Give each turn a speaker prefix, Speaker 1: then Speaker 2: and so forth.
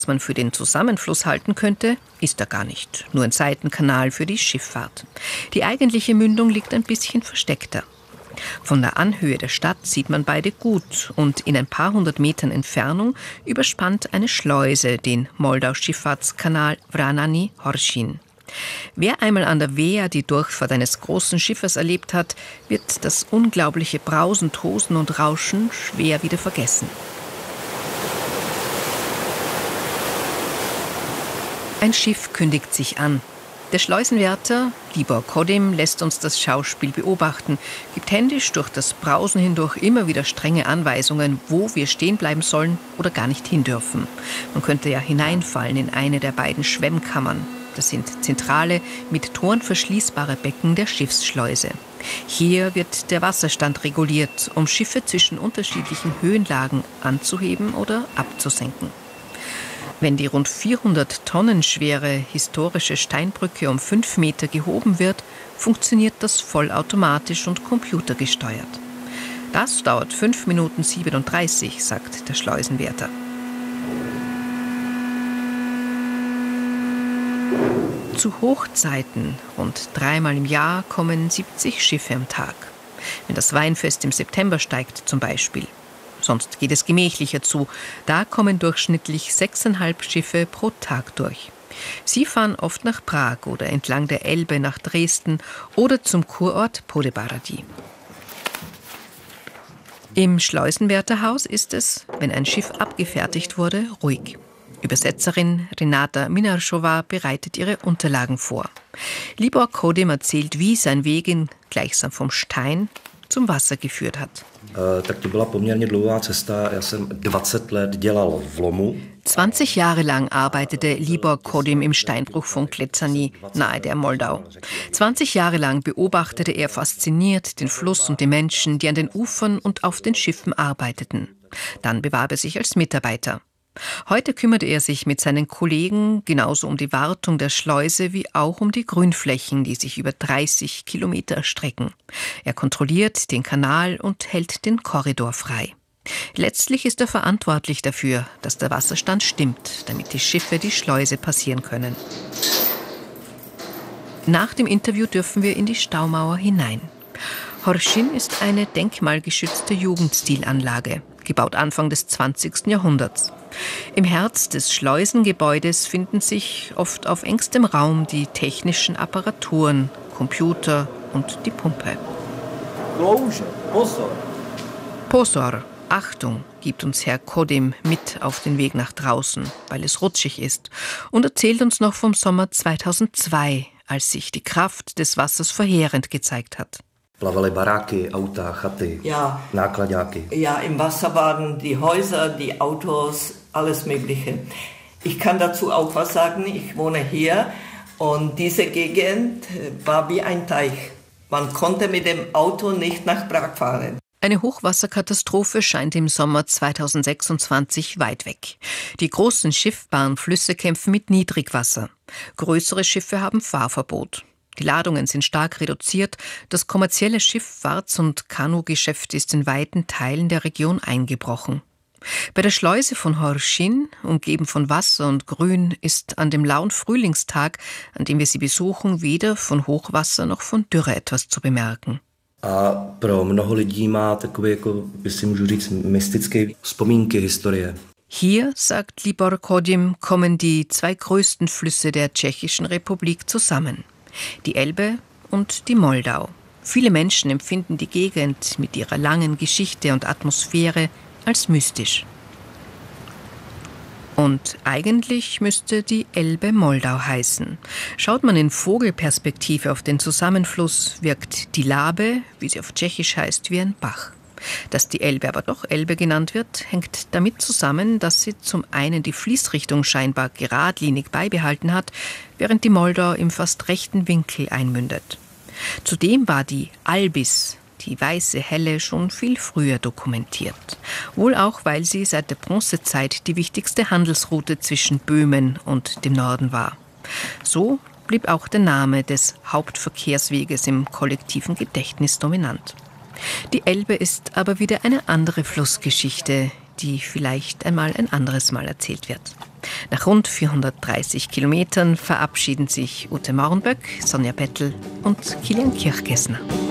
Speaker 1: Was man für den Zusammenfluss halten könnte, ist er gar nicht. Nur ein Seitenkanal für die Schifffahrt. Die eigentliche Mündung liegt ein bisschen versteckter. Von der Anhöhe der Stadt sieht man beide gut und in ein paar hundert Metern Entfernung überspannt eine Schleuse den Moldau-Schifffahrtskanal Vránany-Horšín. Wer einmal an der Wehr die Durchfahrt eines großen Schiffes erlebt hat, wird das unglaubliche Brausen, Tosen und Rauschen schwer wieder vergessen. Ein Schiff kündigt sich an. Der Schleusenwärter, Libor Kodim, lässt uns das Schauspiel beobachten, gibt händisch durch das Brausen hindurch immer wieder strenge Anweisungen, wo wir stehen bleiben sollen oder gar nicht hin dürfen. Man könnte ja hineinfallen in eine der beiden Schwemmkammern. Das sind zentrale, mit Toren verschließbare Becken der Schiffsschleuse. Hier wird der Wasserstand reguliert, um Schiffe zwischen unterschiedlichen Höhenlagen anzuheben oder abzusenken. Wenn die rund 400 Tonnen schwere historische Steinbrücke um 5 Meter gehoben wird, funktioniert das vollautomatisch und computergesteuert. Das dauert 5 Minuten 37, sagt der Schleusenwärter. Zu Hochzeiten, rund 3-mal im Jahr, kommen 70 Schiffe am Tag. Wenn das Weinfest im September steigt zum Beispiel. Sonst geht es gemächlicher zu. Da kommen durchschnittlich 6,5 Schiffe pro Tag durch. Sie fahren oft nach Prag oder entlang der Elbe nach Dresden oder zum Kurort Podebrady. Im Schleusenwärterhaus ist es, wenn ein Schiff abgefertigt wurde, ruhig. Übersetzerin Renata Minarschova bereitet ihre Unterlagen vor. Libor Kodim erzählt, wie sein Weg ihn gleichsam vom Stein zum Wasser geführt hat. 20 Jahre lang arbeitete Libor Kodim im Steinbruch von Kleczany, nahe der Moldau. 20 Jahre lang beobachtete er fasziniert den Fluss und die Menschen, die an den Ufern und auf den Schiffen arbeiteten. Dann bewarb er sich als Mitarbeiter. Heute kümmerte er sich mit seinen Kollegen genauso um die Wartung der Schleuse wie auch um die Grünflächen, die sich über 30 Kilometer erstrecken. Er kontrolliert den Kanal und hält den Korridor frei. Letztlich ist er verantwortlich dafür, dass der Wasserstand stimmt, damit die Schiffe die Schleuse passieren können. Nach dem Interview dürfen wir in die Staumauer hinein. Horšín ist eine denkmalgeschützte Jugendstilanlage, gebaut Anfang des 20. Jahrhunderts. Im Herz des Schleusengebäudes finden sich oft auf engstem Raum die technischen Apparaturen, Computer und die Pumpe. Pozor, Achtung, gibt uns Herr Kodim mit auf den Weg nach draußen, weil es rutschig ist, und erzählt uns noch vom Sommer 2002, als sich die Kraft des Wassers verheerend gezeigt hat.
Speaker 2: Ja, im Wasser waren die Häuser, die Autos, alles Mögliche. Ich kann dazu auch was sagen. Ich wohne hier und diese Gegend war wie ein Teich. Man konnte mit dem Auto nicht nach Prag fahren.
Speaker 1: Eine Hochwasserkatastrophe scheint im Sommer 2026 weit weg. Die großen schiffbaren Flüsse kämpfen mit Niedrigwasser. Größere Schiffe haben Fahrverbot. Die Ladungen sind stark reduziert. Das kommerzielle Schifffahrts- und Kanugeschäft ist in weiten Teilen der Region eingebrochen. Bei der Schleuse von Horšín, umgeben von Wasser und Grün, ist an dem lauen Frühlingstag, an dem wir sie besuchen, weder von Hochwasser noch von Dürre etwas zu bemerken. Hier, sagt Libor Kodim, kommen die 2 größten Flüsse der Tschechischen Republik zusammen. Die Elbe und die Moldau. Viele Menschen empfinden die Gegend mit ihrer langen Geschichte und Atmosphäre als mystisch. Und eigentlich müsste die Elbe Moldau heißen. Schaut man in Vogelperspektive auf den Zusammenfluss, wirkt die Labe, wie sie auf Tschechisch heißt, wie ein Bach. Dass die Elbe aber doch Elbe genannt wird, hängt damit zusammen, dass sie zum einen die Fließrichtung scheinbar geradlinig beibehalten hat, während die Moldau im fast rechten Winkel einmündet. Zudem war die Albis, die weiße Helle, schon viel früher dokumentiert. Wohl auch, weil sie seit der Bronzezeit die wichtigste Handelsroute zwischen Böhmen und dem Norden war. So blieb auch der Name des Hauptverkehrsweges im kollektiven Gedächtnis dominant. Die Elbe ist aber wieder eine andere Flussgeschichte, die vielleicht einmal ein anderes Mal erzählt wird. Nach rund 430 Kilometern verabschieden sich Ute Maurenböck, Sonja Bettel und Kilian Kirchgessner.